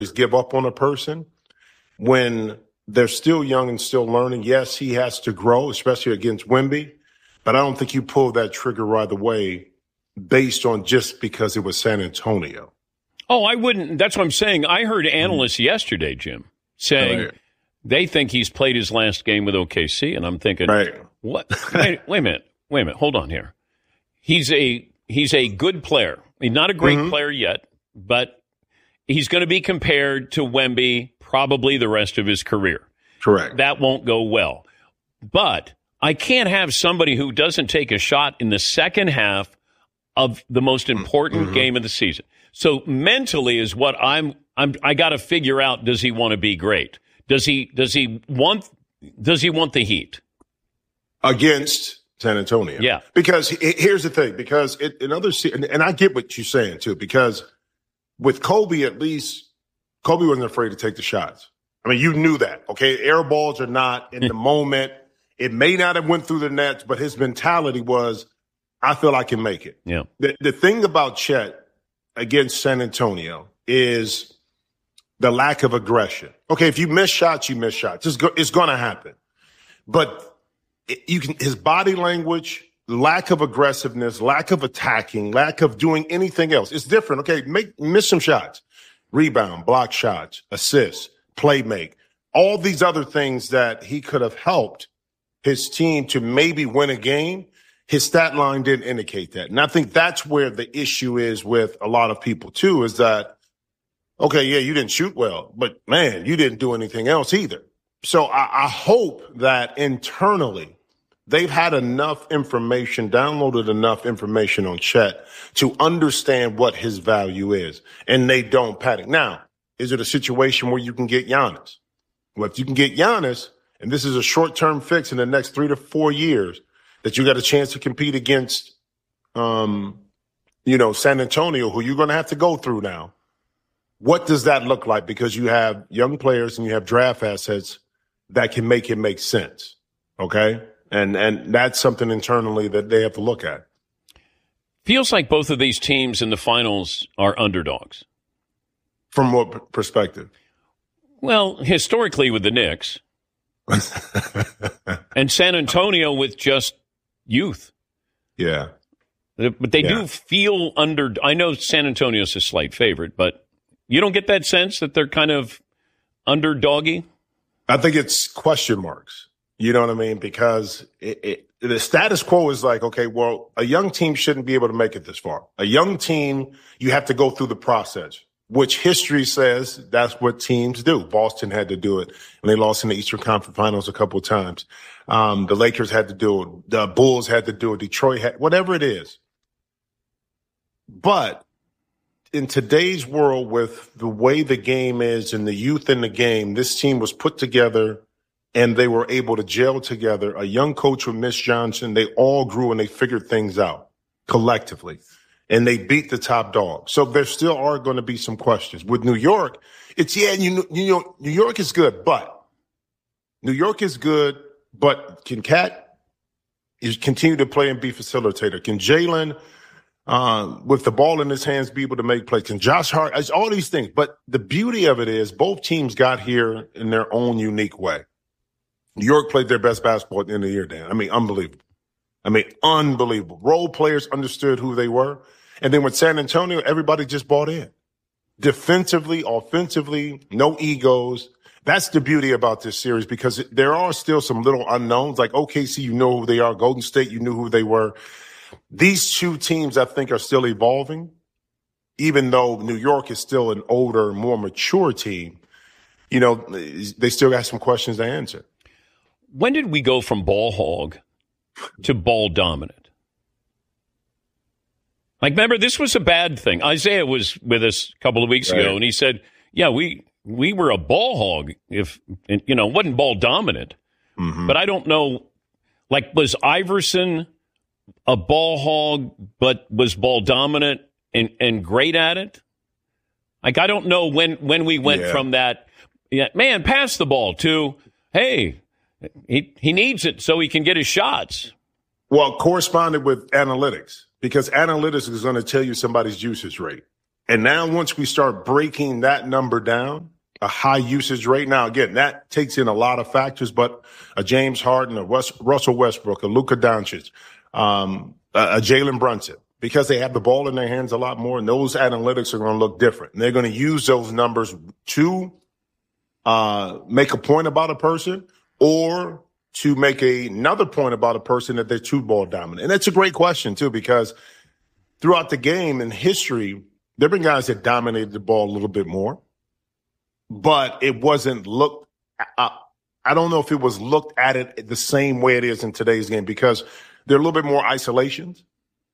give up on a person when they're still young and still learning. Yes, he has to grow, especially against Wemby, but I don't think you pull that trigger right away based on just because it was San Antonio. Oh, I wouldn't. That's what I'm saying. I heard analysts yesterday, Jim, saying they think he's played his last game with OKC, and I'm thinking, what? Wait a minute. Hold on here. He's a good player. He's not a great player yet, but he's going to be compared to Wemby probably the rest of his career. Correct. That won't go well. But I can't have somebody who doesn't take a shot in the second half of the most important game of the season. So mentally is what I got to figure out. Does he want to be great? Does he want the Heat against San Antonio? Yeah. Because here's the thing. Because and I get what you're saying too. Because with Kobe, at least Kobe wasn't afraid to take the shots. I mean, you knew that. Okay, air balls are not in the moment. It may not have went through the nets, but his mentality was, I feel I can make it. Yeah. The thing about Chet against San Antonio is the lack of aggression. Okay, if you miss shots, you miss shots. It's going to happen. But his body language, lack of aggressiveness, lack of attacking, lack of doing anything else. It's different. Okay, miss some shots. Rebound, block shots, assists, play make. All these other things that he could have helped his team to maybe win a game. His stat line didn't indicate that. And I think that's where the issue is with a lot of people, too, is that, okay, yeah, you didn't shoot well, but, man, you didn't do anything else either. So I hope that internally they've had enough information, downloaded enough information on Chet to understand what his value is, and they don't panic. Now, is it a situation where you can get Giannis? Well, if you can get Giannis, and this is a short-term fix in the next 3 to 4 years, that you got a chance to compete against, San Antonio, who you're going to have to go through now. What does that look like? Because you have young players and you have draft assets that can make it make sense. Okay? And that's something internally that they have to look at. Feels like both of these teams in the finals are underdogs. From what perspective? Well, historically with the Knicks. And San Antonio with just youth. Yeah. But they do feel under. I know San Antonio's a slight favorite, but you don't get that sense that they're kind of underdoggy? I think it's question marks. You know what I mean? Because the status quo is like, okay, well, a young team shouldn't be able to make it this far. A young team, you have to go through the process, which history says that's what teams do. Boston had to do it, and they lost in the Eastern Conference Finals a couple of times. The Lakers had to do it. The Bulls had to do it. Detroit had, whatever it is. But in today's world, with the way the game is and the youth in the game, this team was put together and they were able to gel together. A young coach with Mitch Johnson, they all grew and they figured things out collectively. And they beat the top dog. So there still are going to be some questions. With New York, it's, New York is good, but can Cat continue to play and be facilitator? Can Jalen, with the ball in his hands, be able to make plays? Can Josh Hart? It's all these things. But the beauty of it is both teams got here in their own unique way. New York played their best basketball at the end of the year, Dan. I mean, unbelievable. Role players understood who they were. And then with San Antonio, everybody just bought in. Defensively, offensively, no egos. That's the beauty about this series, because there are still some little unknowns. Like OKC, you know who they are. Golden State, you knew who they were. These two teams, I think, are still evolving. Even though New York is still an older, more mature team, they still got some questions to answer. When did we go from ball hog to ball dominant? Like, remember, this was a bad thing. Isaiah was with us a couple of weeks ago, and he said, yeah, we were a ball hog if, wasn't ball dominant. Mm-hmm. But I don't know, like, was Iverson a ball hog but was ball dominant and great at it? Like, I don't know when we went from that, man, pass the ball to, hey, he needs it so he can get his shots. Well, corresponded with analytics, because analytics is going to tell you somebody's usage rate. And now once we start breaking that number down, a high usage rate. Now, again, that takes in a lot of factors, but a James Harden, a Russell Westbrook, a Luka Doncic, a Jalen Brunson, because they have the ball in their hands a lot more, and those analytics are going to look different. And they're going to use those numbers to make a point about a person or to make another point about a person that they're too ball dominant. And that's a great question, too, because throughout the game in history, there have been guys that dominated the ball a little bit more, but it wasn't looked I don't know if it was looked at it the same way it is in today's game, because there are a little bit more isolations,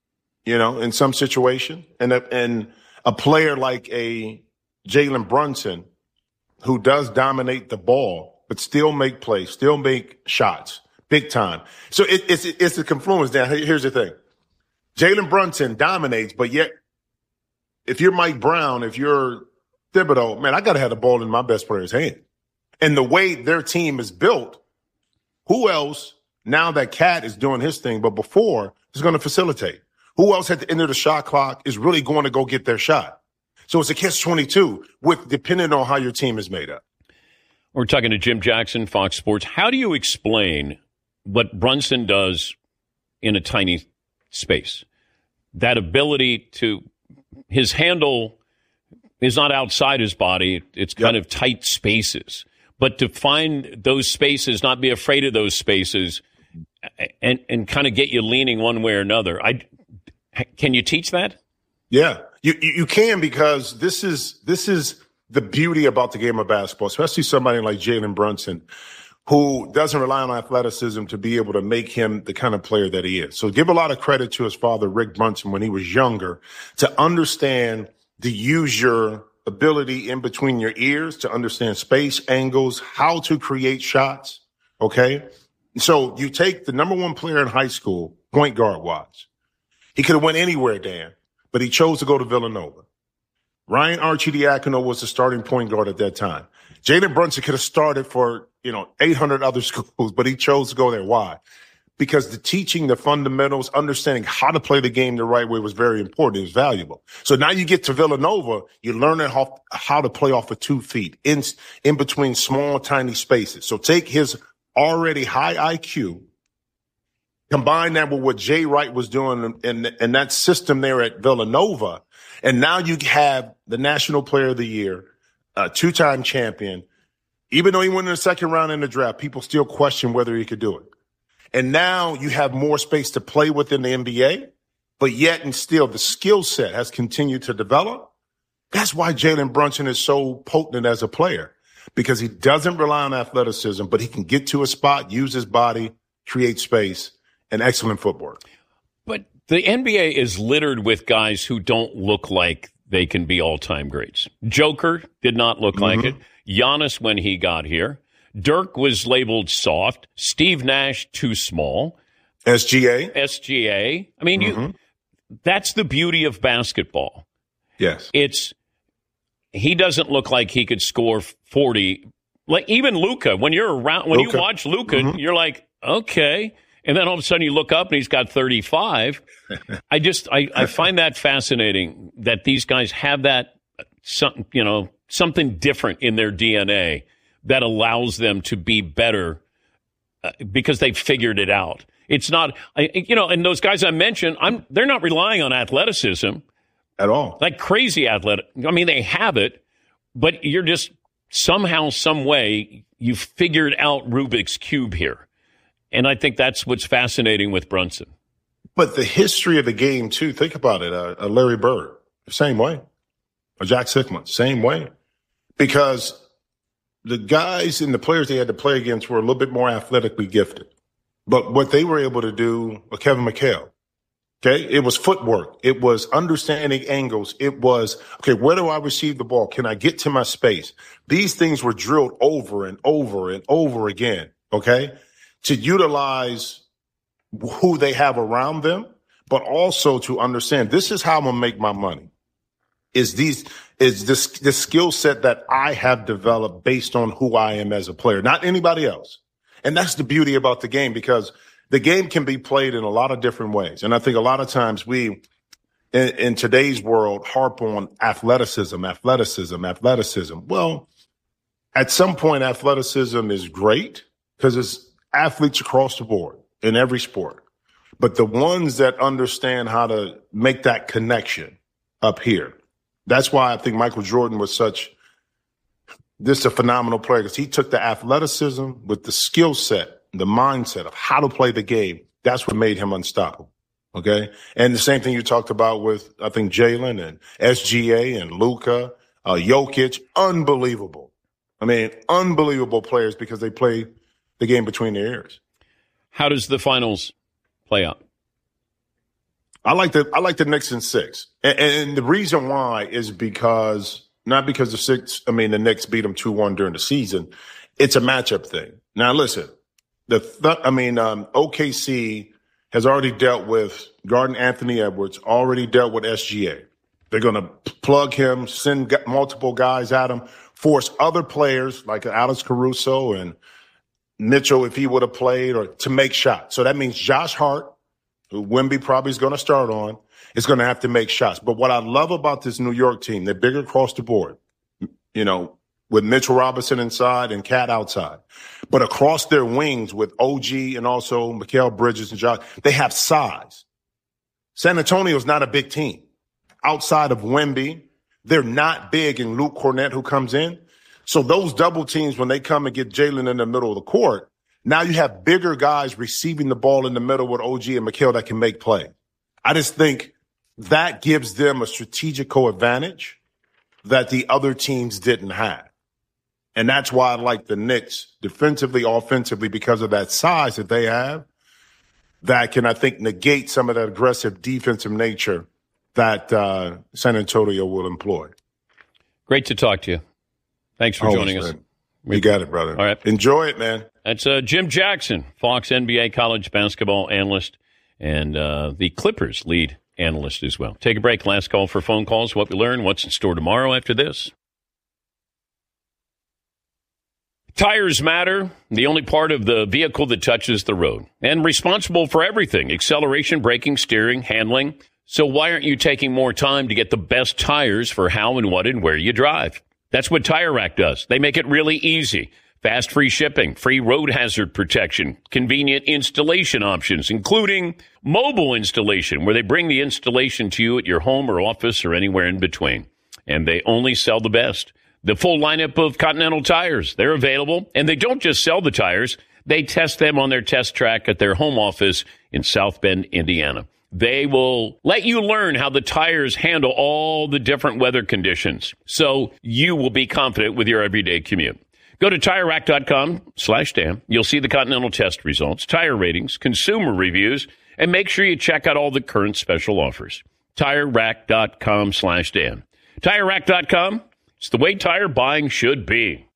in some situation. And a player like a Jalen Brunson, who does dominate the ball, but still make plays, still make shots, big time. So it's a confluence. Now, here's the thing. Jalen Brunson dominates, but yet if you're Mike Brown, if you're Thibodeau, man, I got to have the ball in my best player's hand. And the way their team is built, who else, now that Cat is doing his thing, but before, is going to facilitate? Who else at the end of the shot clock is really going to go get their shot? So it's a catch-22 depending on how your team is made up. We're talking to Jim Jackson, Fox Sports. How do you explain what Brunson does in a tiny space? That ability his handle is not outside his body. It's kind of tight spaces. But to find those spaces, not be afraid of those spaces, and kind of get you leaning one way or another. Can you teach that? Yeah, you can, because this is the beauty about the game of basketball, especially somebody like Jalen Brunson, who doesn't rely on athleticism to be able to make him the kind of player that he is. So give a lot of credit to his father, Rick Brunson, when he was younger, to understand to use your ability in between your ears to understand space, angles, how to create shots. Okay. So you take the number one player in high school, point guard wise. He could have went anywhere, Dan, but he chose to go to Villanova. Ryan Arcidiacono was the starting point guard at that time. Jalen Brunson could have started for, 800 other schools, but he chose to go there. Why? Because the teaching, the fundamentals, understanding how to play the game the right way was very important. It was valuable. So now you get to Villanova, you're learning how to play off of 2 feet in between small, tiny spaces. So take his already high IQ, combine that with what Jay Wright was doing in that system there at Villanova, and now you have the National Player of the Year, a 2-time champion. Even though he went in the second round in the draft, people still question whether he could do it. And now you have more space to play within the NBA, but yet and still the skill set has continued to develop. That's why Jalen Brunson is so potent as a player, because he doesn't rely on athleticism, but he can get to a spot, use his body, create space, and excellent footwork. But the NBA is littered with guys who don't look like they can be all-time greats. Joker did not look like it. Giannis, when he got here. Dirk was labeled soft. Steve Nash, too small. SGA. I mean, that's the beauty of basketball. Yes. He doesn't look like he could score 40. Like even Luka, when you watch Luka, you're like, okay. And then all of a sudden you look up and he's got 35. I find that fascinating that these guys have that, something different in their DNA that allows them to be better because they've figured it out. It's not, and those guys I mentioned, they're not relying on athleticism at all. Like crazy athletic. I mean, they have it, but you're just somehow, some way, you've figured out Rubik's Cube here. And I think that's what's fascinating with Brunson. But the history of the game, too, think about it. Larry Bird, same way. Or Jack Sikma, same way. Because the guys and the players they had to play against were a little bit more athletically gifted. But what they were able to do, Kevin McHale, okay, it was footwork. It was understanding angles. It was, okay, where do I receive the ball? Can I get to my space? These things were drilled over and over and over again, okay, to utilize who they have around them, but also to understand this is how I'm going to make my money. Is this skill set that I have developed based on who I am as a player, not anybody else. And that's the beauty about the game, because the game can be played in a lot of different ways. And I think a lot of times in in today's world harp on athleticism. Well, at some point, athleticism is great because it's athletes across the board in every sport. But the ones that understand how to make that connection up here, that's why I think Michael Jordan was a phenomenal player, because he took the athleticism with the skill set, the mindset of how to play the game. That's what made him unstoppable. Okay. And the same thing you talked about with, I think, Jalen and SGA and Luka, Jokic, unbelievable. I mean, unbelievable players because they play the game between their ears. How does the finals play out? I like the Knicks in 6. And the reason why is not because the Knicks beat them 2-1 during the season. It's a matchup thing. Now, listen, OKC has already dealt with Anthony Edwards, already dealt with SGA. They're going to plug him, send multiple guys at him, force other players like Alex Caruso and Mitchell, if he would have played, or to make shots. So that means Josh Hart, who Wemby probably is going to start on, is going to have to make shots. But what I love about this New York team, they're bigger across the board, with Mitchell Robinson inside and Cat outside. But across their wings with OG and also Mikal Bridges and Josh, they have size. San Antonio's not a big team. Outside of Wemby, they're not big, and Luke Cornett, who comes in. So those double teams, when they come and get Jalen in the middle of the court, now you have bigger guys receiving the ball in the middle with OG and Mikal that can make play. I just think that gives them a strategical advantage that the other teams didn't have. And that's why I like the Knicks defensively, offensively, because of that size that they have that can, I think, negate some of that aggressive defensive nature that San Antonio will employ. Great to talk to you. Thanks for joining us. You got it, brother. All right. Enjoy it, man. That's Jim Jackson, Fox NBA college basketball analyst, and the Clippers lead analyst as well. Take a break. Last call for phone calls. What we learn, what's in store tomorrow after this. Tires matter, the only part of the vehicle that touches the road, and responsible for everything, acceleration, braking, steering, handling. So why aren't you taking more time to get the best tires for how and what and where you drive? That's what Tire Rack does. They make it really easy. Fast free shipping, free road hazard protection, convenient installation options, including mobile installation, where they bring the installation to you at your home or office or anywhere in between. And they only sell the best. The full lineup of Continental tires, they're available. And they don't just sell the tires, they test them on their test track at their home office in South Bend, Indiana. They will let you learn how the tires handle all the different weather conditions, so you will be confident with your everyday commute. Go to TireRack.com/Dan. You'll see the Continental test results, tire ratings, consumer reviews, and make sure you check out all the current special offers. TireRack.com/Dan. TireRack.com. It's the way tire buying should be.